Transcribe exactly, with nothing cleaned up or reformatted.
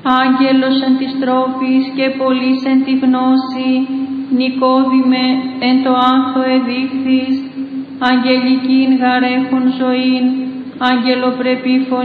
Άγγελος εν της τρόπης και πολλής εν τη γνώση, Νικόδημε εν το άνθο εδείχθης, αγγελικήν γαρέχον ζωήν, αγγελοπρεπή φωνή